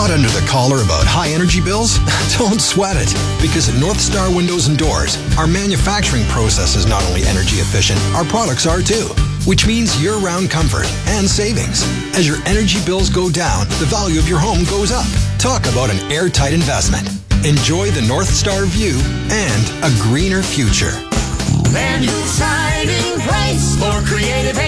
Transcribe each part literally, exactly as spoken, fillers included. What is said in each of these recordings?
Hot under the collar about high energy bills? Don't sweat it, because at North Star Windows and Doors, our manufacturing process is not only energy efficient, our products are too, which means year-round comfort and savings. As your energy bills go down, the value of your home goes up. Talk about an airtight investment. Enjoy the North Star view and a greener future. Van Hool Siding Place for creative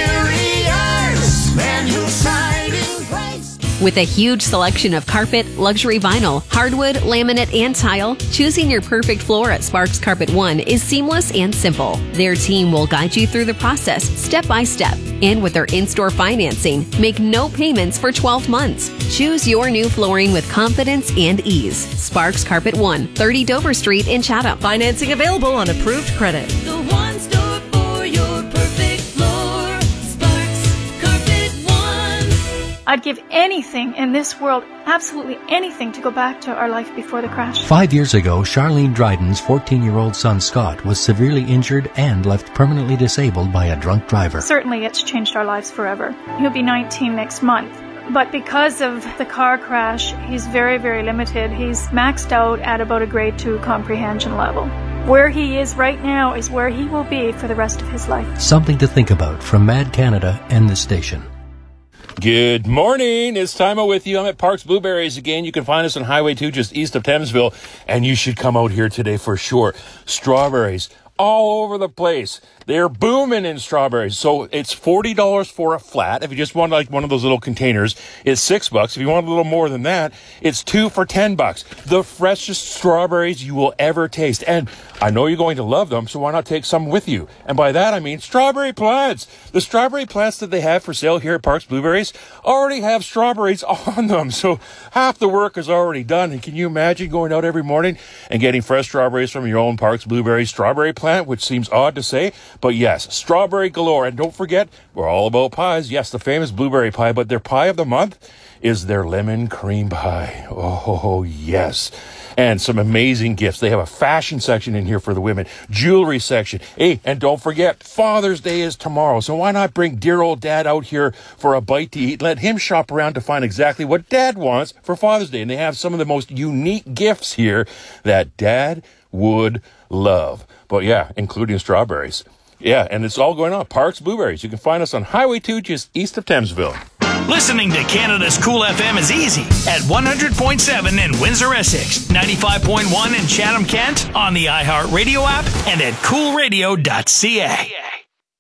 exteriors. Van Hool Siding Place. With a huge selection of carpet, luxury vinyl, hardwood, laminate, and tile, choosing your perfect floor at Sparks Carpet One is seamless and simple. Their team will guide you through the process step by step. And with their in-store financing, make no payments for twelve months. Choose your new flooring with confidence and ease. Sparks Carpet One, thirty Dover Street in Chatham. Financing available on approved credit. The one store for your perfect floor. Sparks Carpet One. I'd give anything in this world, absolutely anything, to go back to our life before the crash. Five years ago, Charlene Dryden's fourteen-year-old son Scott was severely injured and left permanently disabled by a drunk driver. Certainly it's changed our lives forever. He'll be nineteen next month. But because of the car crash, he's very, very limited. He's maxed out at about a grade two comprehension level. Where he is right now is where he will be for the rest of his life. Something to think about from Mad Canada and this station. Good morning. It's Timo with you. I'm at Parks Blueberries again. You can find us on Highway two just east of Thamesville, and you should come out here today for sure. Strawberries all over the place. They're booming in strawberries. So it's forty dollars for a flat. If you just want like one of those little containers, it's six bucks. If you want a little more than that, it's two for ten bucks. The freshest strawberries you will ever taste. And I know you're going to love them, so why not take some with you? And by that, I mean strawberry plants. The strawberry plants that they have for sale here at Parks Blueberries already have strawberries on them. So half the work is already done. And can you imagine going out every morning and getting fresh strawberries from your own Parks Blueberries strawberry plant, which seems odd to say, but yes, strawberry galore. And don't forget, we're all about pies. Yes, the famous blueberry pie, but their pie of the month is their lemon cream pie. Oh, yes. And some amazing gifts. They have a fashion section in here for the women, jewelry section. Hey, and don't forget, Father's Day is tomorrow. So why not bring dear old Dad out here for a bite to eat? Let him shop around to find exactly what Dad wants for Father's Day. And they have some of the most unique gifts here that Dad would love. But yeah, including strawberries. Yeah, and it's all going on. Parks Blueberries. You can find us on Highway two just east of Thamesville. Listening to Canada's Cool F M is easy at one hundred point seven in Windsor, Essex, ninety-five point one in Chatham, Kent, on the iHeartRadio app, and at cool radio dot c a.